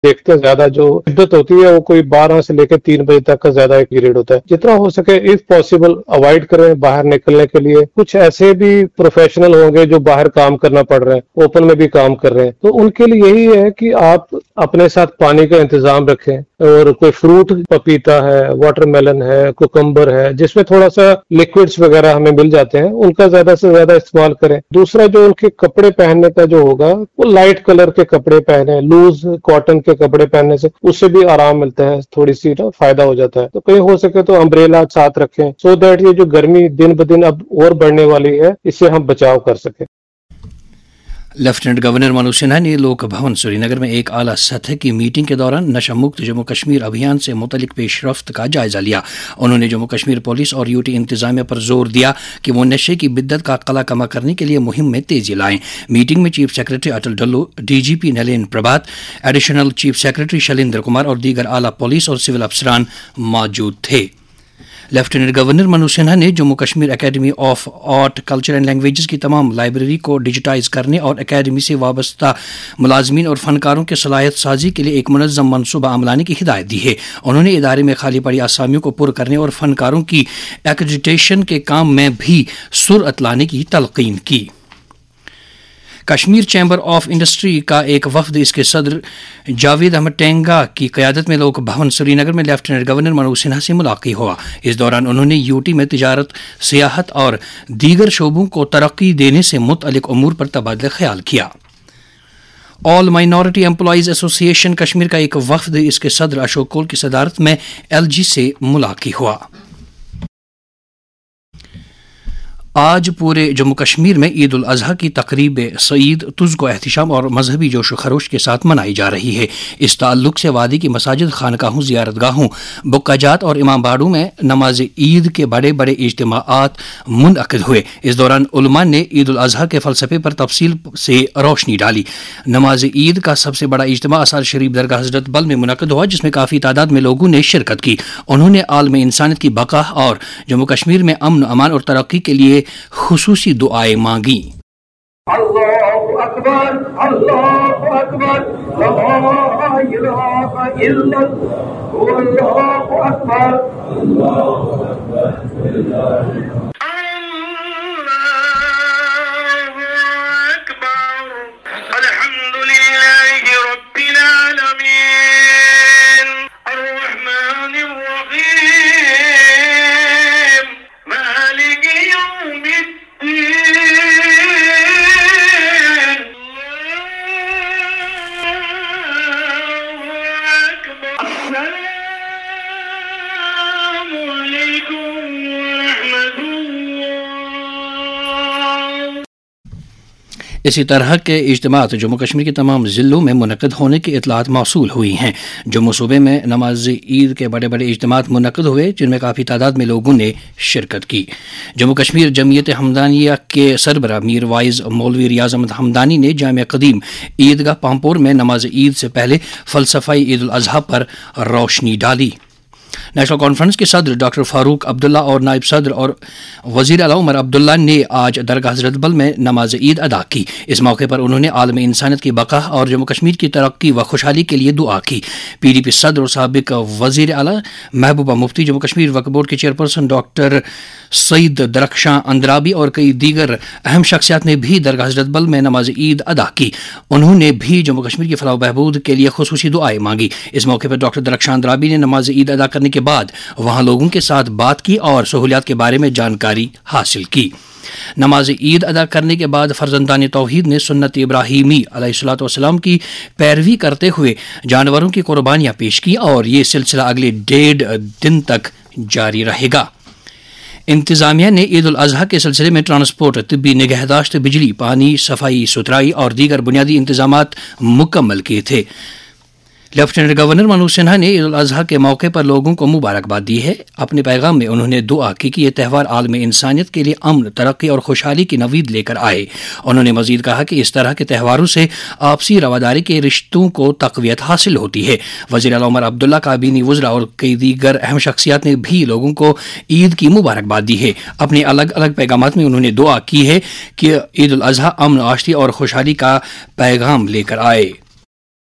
دیکھتے ہیں زیادہ جو شدت ہوتی ہے وہ کوئی 12 سے لے کے 3 بجے تک کا زیادہ ایک پیریڈ ہوتا ہے. جتنا ہو سکے اف پاسبل اوائڈ کریں باہر نکلنے کے لیے. کچھ ایسے بھی پروفیشنل ہوں گے جو باہر کام کرنا پڑ رہے ہیں، اوپن میں بھی کام کر رہے ہیں، تو ان کے لیے یہی ہے کہ آپ اپنے ساتھ پانی کا انتظام رکھیں، اور کوئی فروٹ پپیتا ہے، واٹر میلن ہے، کوکمبر ہے، جس میں تھوڑا سا لکوڈز وغیرہ ہمیں مل جاتے ہیں، ان کا زیادہ سے زیادہ استعمال کریں. دوسرا جو ان کے کپڑے پہننے کا جو ہوگا وہ لائٹ کلر کے کپڑے پہنے، لوز کاٹن کے کپڑے پہننے سے اس سے بھی آرام ملتا ہے، تھوڑی سی فائدہ ہو جاتا ہے. تو کہیں ہو سکے تو امبریلا ساتھ رکھیں، سو دیٹ یہ جو گرمی دن بدن اب اور بڑھنے والی ہے اس سے ہم بچاؤ کر سکیں. لیفٹیننٹ گورنر منوج سنہا نے لوک بھون سری نگر میں ایک اعلیٰ سطح کی میٹنگ کے دوران نشہ مکت جموں کشمیر ابھیان سے متعلق پیش رفت کا جائزہ لیا. انہوں نے جموں کشمیر پولیس اور یوٹی انتظامیہ پر زور دیا کہ وہ نشے کی بدت کا قلع کما کرنے کے لیے مہم میں تیزی لائیں. میٹنگ میں چیف سیکرٹری اٹل ڈلو، ڈی جی پی Nalin Prabhat, additional chief secretary Shailendra Kumar اور دیگر اعلیٰ پولیس اور سول افسران موجود تھے. لیفٹیننٹ گورنر منوج سنہا نے Jammu Kashmir academy of art, culture and languages کی تمام لائبریری کو ڈیجیٹائز کرنے اور اکیڈمی سے وابستہ ملازمین اور فنکاروں کے صلاحیت سازی کے لیے ایک منظم منصوبہ عملانے کی ہدایت دی ہے. انہوں نے ادارے میں خالی پڑی آسامیوں کو پر کرنے اور فنکاروں کی ایکریڈیٹیشن کے کام میں بھی سرعت لانے کی تلقین کی. کشمیر چیمبر آف انڈسٹری کا ایک وفد اس کے صدر جاوید احمد ٹینگا کی قیادت میں لوک بھون سری نگر میں لیفٹیننٹ گورنر منوج سنہا سے ملاقات ہوا. اس دوران انہوں نے یوٹی میں تجارت، سیاحت اور دیگر شعبوں کو ترقی دینے سے متعلق امور پر تبادلہ خیال کیا. آل مائنارٹی امپلائیز ایسوسی ایشن کشمیر کا ایک وفد اس کے صدر اشوک کول کی صدارت میں ایل جی سے ملاقات ہوا. آج پورے جموں کشمیر میں عید الاضحیٰ کی تقریب سعید تز کو احتشام اور مذہبی جوش و خروش کے ساتھ منائی جا رہی ہے. اس تعلق سے وادی کی مساجد، خانقاہوں، زیارت گاہوں، بکہ جات اور امام باڑوں میں نماز عید کے بڑے بڑے اجتماعات منعقد ہوئے. اس دوران علماء نے عید الاضحیٰ کے فلسفے پر تفصیل سے روشنی ڈالی. نماز عید کا سب سے بڑا اجتماع آثار شریف درگاہ حضرت بل میں منعقد ہوا، جس میں کافی تعداد میں لوگوں نے شرکت کی. انہوں نے عالم انسانیت کی بقا اور جموں کشمیر میں امن، امان اور ترقی کے لیے خصوصی دعائیں مانگی. اللہ اکبر، اللہ اکبر، لا الہ الا اللہ، اکبر، اللہ اکبر. اسی طرح کے اجتماعات جموں کشمیر کے تمام ضلعوں میں منعقد ہونے کی اطلاعات موصول ہوئی ہیں. جموں صوبے میں نماز عید کے بڑے بڑے اجتماعات منعقد ہوئے، جن میں کافی تعداد میں لوگوں نے شرکت کی. جموں کشمیر جمعیت حمدانیہ کے سربراہ میر وائز مولوی ریاض احمد حمدانی نے جامع قدیم عیدگاہ پامپور میں نماز عید سے پہلے فلسفہ عید الاضحیٰ پر روشنی ڈالی. نیشنل کانفرنس کے صدر ڈاکٹر فاروق عبداللہ اور نائب صدر اور وزیر اعلیٰ عمر عبداللہ نے آج درگاہ حضرت بل میں نماز عید ادا کی. اس موقع پر انہوں نے عالم انسانیت کی بقا اور جموں کشمیر کی ترقی و خوشحالی کے لیے دعا کی. پی ڈی پی صدر اور سابق وزیر اعلیٰ محبوبہ مفتی، جموں کشمیر وقف بورڈ کے چیئرپرسن ڈاکٹر سعید درخشاں اندرابی اور کئی دیگر اہم شخصیات نے بھی درگاہ حضرت بل میں نماز عید ادا کی. انہوں نے بھی جموں کشمیر کی فلاح و بہبود کے لیے خصوصی دعائیں مانگی. اس موقع پر ڈاکٹر درخشاں اندرابی نے نماز عید ادا کرنے کے بعد وہاں لوگوں کے ساتھ بات کی اور سہولیات کے بارے میں جانکاری حاصل کی. نماز عید ادا کرنے کے بعد فرزندان توحید نے سنت ابراہیمی علیہ الصلوۃ والسلام کی پیروی کرتے ہوئے جانوروں کی قربانیاں پیش کی اور یہ سلسلہ اگلے 1.5 دن تک جاری رہے گا. انتظامیہ نے عید الاضحیٰ کے سلسلے میں ٹرانسپورٹ، طبی نگہداشت، بجلی، پانی، صفائی ستھرائی اور دیگر بنیادی انتظامات مکمل کیے تھے. لیفٹیننٹ گورنر منوج سنہا نے عید الاضحیٰ کے موقع پر لوگوں کو مبارکباد دی ہے. اپنے پیغام میں انہوں نے دعا کی کہ یہ تہوار عالم انسانیت کے لیے امن، ترقی اور خوشحالی کی نوید لے کر آئے. انہوں نے مزید کہا کہ اس طرح کے تہواروں سے آپسی رواداری کے رشتوں کو تقویت حاصل ہوتی ہے. وزیر اعلیٰ عمر عبداللہ، کابینی وزراء اور کئی دیگر اہم شخصیات نے بھی لوگوں کو عید کی مبارکباد دی ہے. اپنے الگ الگ پیغامات میں انہوں نے دعا کی ہے کہ عید الاضحیٰ امن، آشتی اور خوشحالی کا پیغام لے کر آئے.